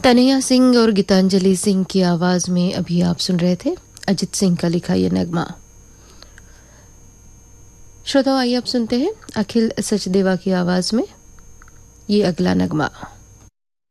तनया सिंह और गीतांजलि सिंह की आवाज में अभी आप सुन रहे थे अजित सिंह का लिखा यह नगमा। श्रोताओं, आइए आप सुनते हैं अखिल सचदेवा की आवाज में ये अगला नगमा।